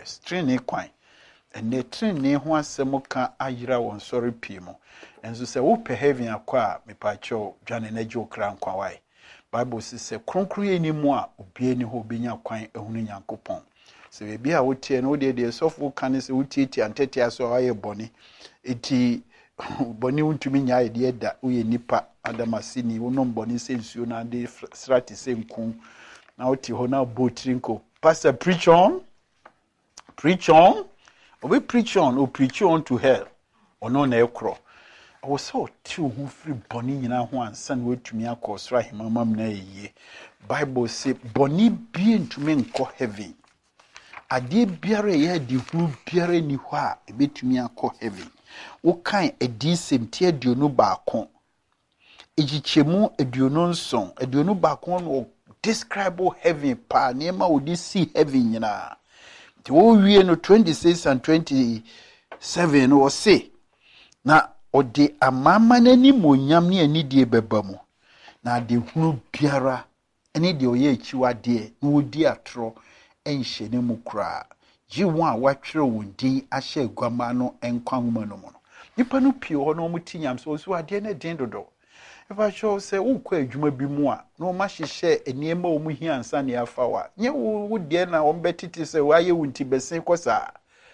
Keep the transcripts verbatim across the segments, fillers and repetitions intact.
yes training kwan and the training ho asem ka ayira won sorry pimo enso se wo pe heaven akwa me pa cho dwane na ji okra nkwa wai bible say kronkron enimu a obi eni ho benya kwan ehunu nyankopon se be bia wo tie no de de sofo kan se wo tie tie antete aso aye boni eti boni untumi nya ide da wo ye nipa adamasini wo no boni se nsuo na de strati se nku na wo ti ho na botrinko pastor preach on preach on we preach on or preach on to hell or no na ekro I was so two who free boni nyina ho ansan we tumi akosra himamam na yiye bible say boni bi ntumi nko heaven ade biare ye di hu biare ni ho a ebetumi akọ heaven wo kan edisem tie aduonu baako egichemu aduonu nson aduonu baako no describe heaven pa nema wo di see heaven nyina ti wo wie no twenty-six and twenty-seven wo say na ode amama nani monyam ne ani die bebamu na de hunu biara ene de oye achiwade na wodi atro enhye ne mu kra ji won a watwere wodi ahye agwama no enkwa homa no mo no nipa no pie ho no mutinyam so so ade na den dodo if I show say ukwa adwuma bi mu a no ma hyehye eniema o mu hi ansa ne afawa nye wo de na ombetiti say waye wunti besen kosa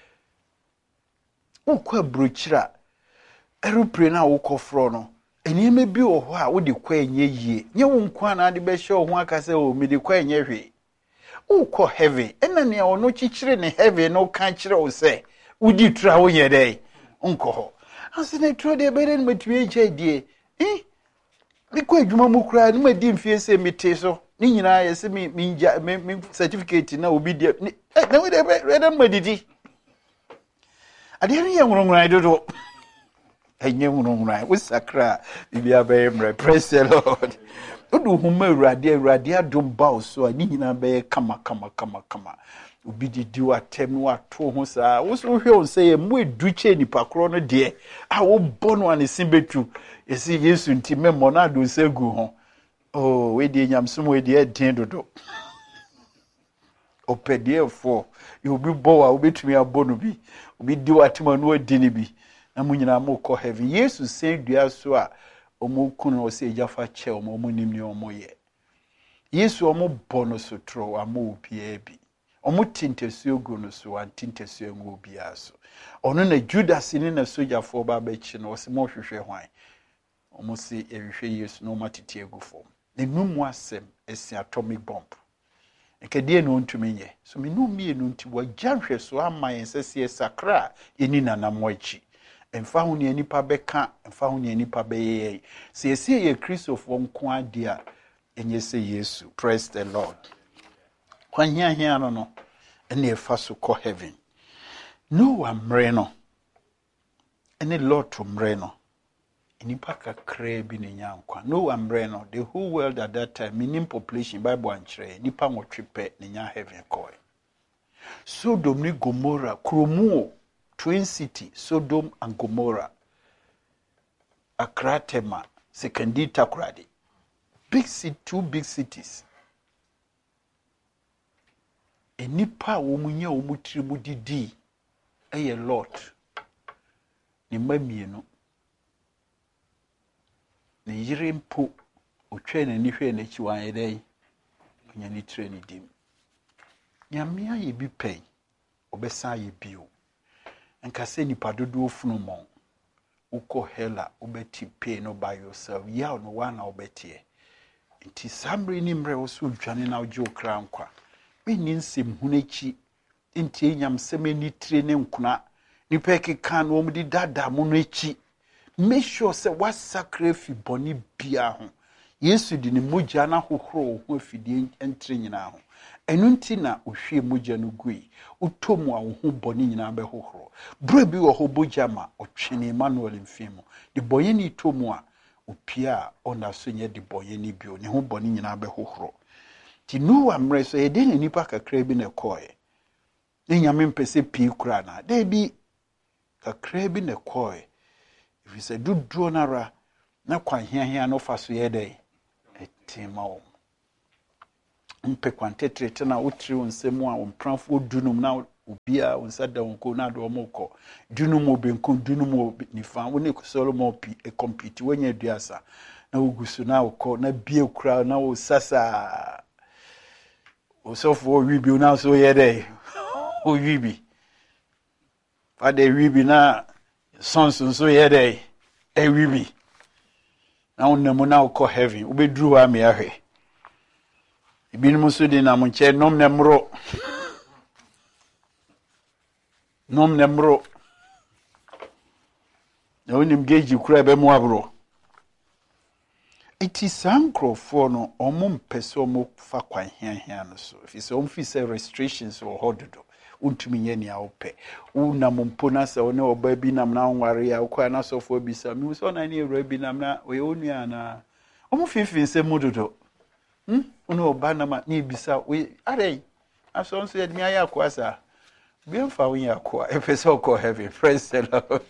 ukwa brochira aeroplane na wokofro no eniema bi wo ho a wo de kwa enye yie nye wo nkwa na de be hye ho aka say o me de kwa enye hwe ukọ heaven ena ne ono chichire ne heaven no kan chire o se udi tra wo ye dai onko ho ase ne tro de bere ne matue eje die eh bi ko adwuma mu kra ne madi mfie se mete so ni nyina ye se mi mi certificate na obi die na we de re madidi ade ne ye nwonwon dodo enye nwonwon we sakra bibia be mre praise the lord odu huma urade urade adom ba so ani nyina be kama kama kama kama obi didi watem no ato ho saa wo so hwe on say mu eduche nipa kro no de a wo bono an simbetu esi Yesu nti memmo na do segu ho oh we de nyamsom we de den dodo opedie fo you be bo a obetumi abono bi obi di watem no adini bi na mu nyina mo ko heaven Yesu say dua so a omo kunu o se jafa che omo omo nimni omo ye Yesu omo bono so tro amo opia bi omo tintesuo gu no so an tintesuo ngo bia so ono na Judas ni na soja fo ba ba chi no se mo hwehwe hwan omo se ehwehwe Yesu no matete egu fo ne numu asem esi atomic bomb ekadie no ntumi ye so me nu mie no nti wa janhwe so ama yensese sakra yeni nanamo achi emfa hu ne nipa beka emfa hu ne nipa beye se ese ye Christopher nko ade a enye se Yesu praise the Lord kwan hia hia no no ene efa so ko heaven no amre no ene Lord to mre no nipa kakra bi ne nyankwa no amre no the whole world at that time minim population bible anchre nipa nwotwepe ne nya heaven koi Sodom ni Gomorrah kromuo twin city Sodom and Gomorrah Akratema Sekendi Takoradi big city two big cities enipa wo munye wo mutiri mudidi eye Lot ni mamienu ni yire mpo otwe na ni hwe na chi wan yedai onya ni tire ni dim nyamia ye bi pen obesa ye bio enka se nipa dodo ofunu mon uko hela obeti pay no by yourself ya no one na obetie nti samre ni mre wo so dwane na ojo kra nkwa meni nsem hunechi nti enyam semeni tire ne nkuna nipa keka no omdi dada mo no echi make sure say what sacrifice boni bia ho Yesu di ne mogya na hohoro ho afidie entre nyina ho enu nti na ohwie mogya no gui utomu a ho boni nyina be hohoro bro bi wo ho bogya ma otwene Emmanuel mfimo de boye ni tomu a opia ona so nye de boye ni bio ne ho boni nyina be hohoro ti no amre so ede ne nipa kakra bi na koe ne nyame mpese pi kura na de bi kakra bi na koe if you say dudro nara na kwa hia hia no fa so yede etima o mpe kwantetrete na utri onsemu a ompranfo dunum na ubia unsada unko na do omoko dunu mo benko dunu mo nifa woni kusolo mo pi e compete wenye duasa na ugusu na uko na bie kura na usasa osofo wibi na so yede o wibi fade wibi na sonso so yede e wibi na onemu na uko heaven ubedru wa me ahwe ibinum so di na mo che nom na mro nom na mro na onim geji kura be mu abro iti sankrofo no omum pese omo fa kwan hiahia no so if so omfi say restrictions or hododo untumi nye ni awpe una mumpo na se one oba bi nam na nware ya kwa na sofo bi sa mi so na ni ewra bi nam na we onua na omo fifi se mudodo hm una oba na ma ni bisa we are aso nso ye mi aya kwa sa bi mfa won ya kwa e pese okọ heaven praise the Lord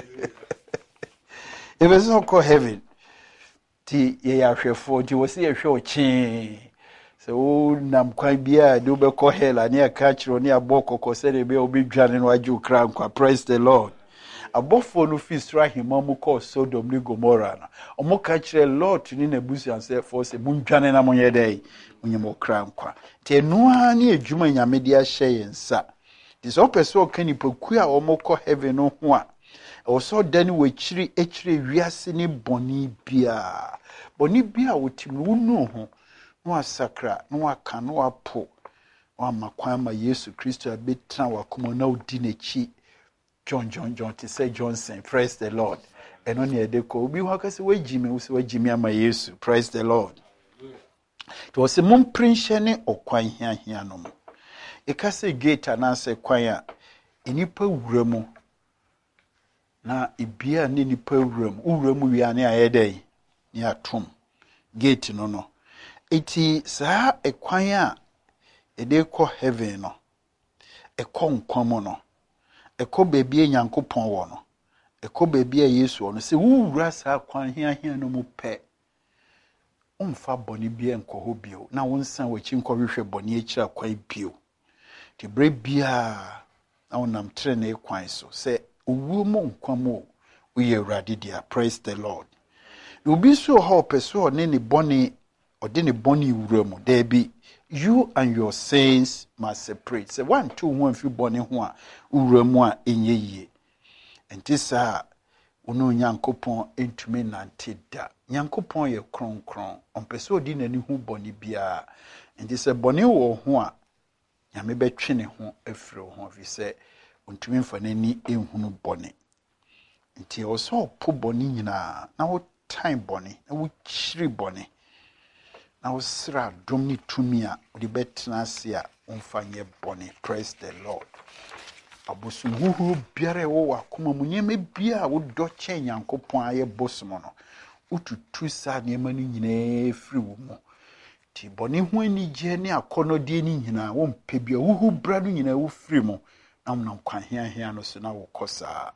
e pese okọ heaven ti ye ya hwefo ti wo se ye hwe ochi so nam kwan bia de obekọ hela ne aka kiro ne abokoko se de be obedwane no aju kra nkwa praise the Lord abofo no fisra himamu ko Sodom ni Gomorrah na omo ka kire Lord ni na busu anse for se mundwane na monye dai munyemo kra nkwa ti enua ne adwuma nyame de ahye yensa ti so pese o kanipoku a omo kọ heaven no ho a also dani we chiri echiri wiase ni boni bia boni bia wotimi wonu ho no asakra no aka no apo wa makwan ma Yesu Kristo abetra wakoma na odi nechi John John John to say Johnson praise the Lord eno ne edeko obi ho akase wagime wo se wagime ama Yesu praise the Lord to wo se mum prince ne okwan hia hia no mo ekase gate na se kwan a enipa wuramu na ibia ne nipa wuram wuram wia ne ayedai ne atom gate no no eti saa ekwan a ede kọ heaven no ekọ nkwam no ekọ beebie Nyankopon wo no ekọ beebie Yesu no se wuwura saa kwan hia hia no mu pe umfa boni bia nkọ ho bio na wonsan wachi nkọ hwehwe boni akira kwan bio ti bre bia na wonam tre na ekwan so se uwu mo nkwamo uye urade dia praise the Lord ubi so ho peso ne ne boni ode ne boni wuramu there be you and your sins must separate say one two one fi boni ho a wuramu a enyeye enti sa ono Nyankopon entumi nante da Nyankopon ye kronkron onpeso odi nani hu boni bia enti se boni wo ho a nyame betwe ne ho afiri ho fi se untumi mfa nani ehunu boni nti oso po boni nyina na wo time boni na wo chiri boni na wo sra dom ni tumi a odi betena ase a umfa nye boni praise the Lord abosum huhu biare wo wakoma munyeme bia wo do che Nyankopon aye bosom no ututu sa ne mani nyina firi wo mu ti boni ho ani je ne akonode ni nyina wo mpe bia huhu bra no nyina wo firi mu am na kwan hia hia no so na wo kosa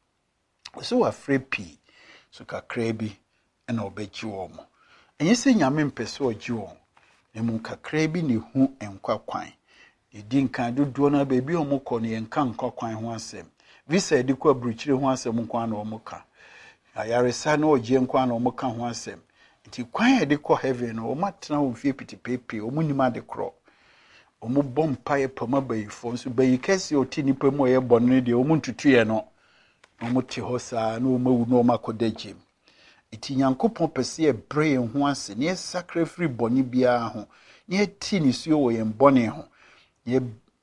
so wa frepi so kakra bi na obeji wo mo enye se nyame mpese oji wo ne mu kakra bi ne hu enkwa kwan edi nkan dodo na bebi o mo kọ ne enka nkwa kwan ho asem visa edi kwa bruchire ho asem nkwa na o mo ka ayaresa na oje nkwa na o mo ka ho asem nti kwan edi kọ heaven no o matena o fie pitipepe o munima de kro omo bompa ye pama bayifo nso bayikase oti nipa mu ye bonne de omo ntutuye no omo ti hosa na omo wu no makodagem iti Nyankopon pese e bre ho ase ne sacrifice boni bia ho ne ti ni suo wo ye boni ho ye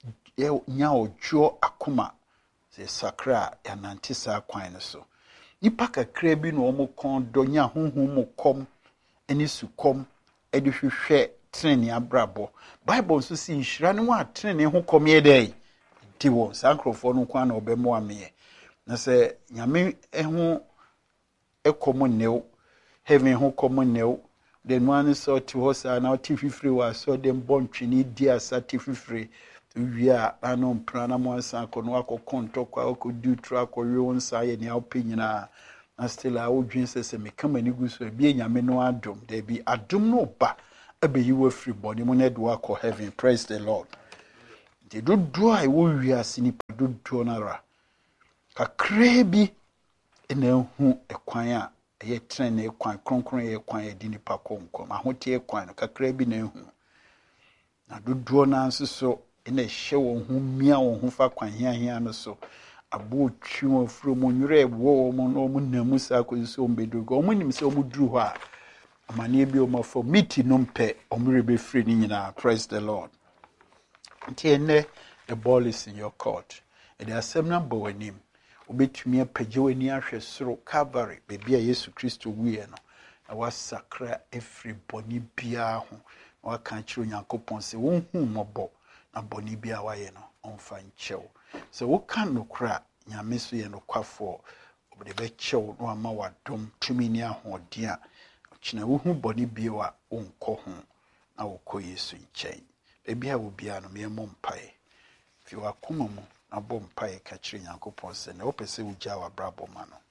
nya ojo akoma se sakra ya nantisa kwan so nipa kakra bi no omo kon do nya honhom mo kom eni su kom edi hwehwe treni abrabo Bible nso si nhira ne wa treni ho kom ye dai di wo sankrofo no kwa na obemo ame na se nyame eho ekomo new heaven ho komo new den one so ti hosa na ti fifiri wa so dem bontwini di asati fifiri wia anom prana mo ansa kono akokonto kwa okodu tra kowe wonsa ye ne awpenyina na still a wodwin sese me kama ni guso bi nyame no adom there be adom no ba abeyi wa free body mo na do akọ heaven praise the Lord Te dodoɔ a ɛwɔ wiase nipa dodoɔ no ara kakraa bi na ehu ɛkwan a ɛyɛ trɛn ɛkwan kronkron yɛ kwan yɛ di nipa kɔnkɔn ahote ɛkwan no kakraa bi na ehu na dodoɔ no nso so na ɛhyɛ wɔn ho mia wɔn ho fa kwan hiahia no so abo twi wɔn furo mu nwere ɛwɔ wɔn no wɔn nam saa kɔ so wɔn bedogo wɔn nim sɛ wɔn duru hɔ a amane bi wɔn afɔ miti no mpɛ wɔn rebe free ni nyinaa. Praise the Lord. Nti ene the ball is in your court. Ɛde asɛm na bɔ w'anim obetumi apagye w'ani ahwɛ soro Calvary beebi a Yesu Kristo wuiɛ no na wasakra every bɔne biara ho na waka kyerɛ Onyankopɔn sɛ wonhu mmɔbɔ na bɔne bi a wayɛ no ɔmfa nkyɛw. Sɛ woka nokora a Nyame so yɛ nokwafoɔ ɔde bɛkyɛw na wama wadom tumi ne ahoɔden a ɔkyena wohu bɔne bio a wonkɔ ho na wokɔ Yesu nkyɛn. Beebi a wo bia no meyɛmmɔ mpae fi wakoma mu na bɔ mpae ka kyerɛ Nyankopɔn sɛ na wopɛ sɛ wogya w'abrabɔ ma no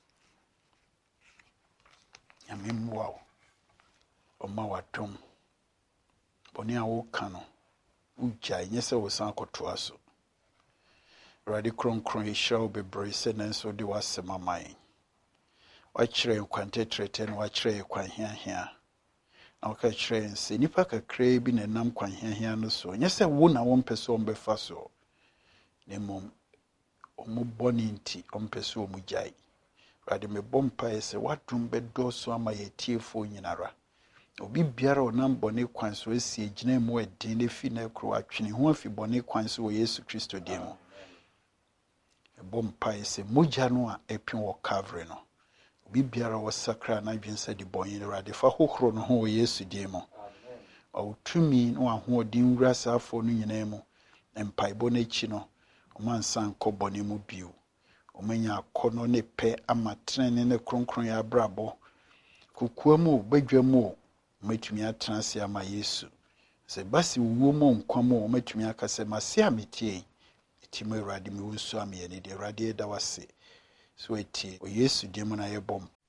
Nyame mmoa wo ɔma wadom bɔne a woka no wogyae nyɛ sɛ wo san akɔtoa so. Awurade kronkron yɛhyira wo bebree sɛ nanso de w'asɛm ama yɛn. Wakyerɛ nkwantetrɛtɛ no wakyerɛ kwan hiahia na woka kyerɛ yɛn sɛ nipa kakraa bi na nam kwan hiahia no so nyɛ sɛ wo na wɔmpɛ sɛ ɔmbɛfa so na mmom ɔmo bɔne nti ɔmpɛ sɛ ɔmo gyae. Awurade mebɔ mpaeɛ sɛ wadom bɛdɔɔso ama yɛtiefoɔ nyinara. Obi biara ɔnam bɔne kwan so asi gyina mu ɛden ne fi na kuro atwene ho afi bɔne kwan so wɔ Yesu Kristo din mu. Mebɔ mpaeɛ sɛ mogya no a ɛpɛ wɔ Calvary no obi biara wɔsakra na adwene sɛ de bɔne Awurade fa hohoro no ho wɔ Yesu din mu. Ɔtumi na ahoɔden wura saafo no nyinaa mu mpaebɔ no akyi no ɔmansa nkɔ bɔne mu bio. Ɔmanya akɔnɔ ne pɛ ama trɛne ne kronkron yɛ abrabɔ kokua mu badwa mu ɔmatumi atena ase ama Yesu. Sɛ basi wuo mu nkwa mu ɔmatumi aka sɛ mase a metie eti mu Awurade me wonsu ame ne de Awurade da wase so etie o Yesu din mu na yɛbɔ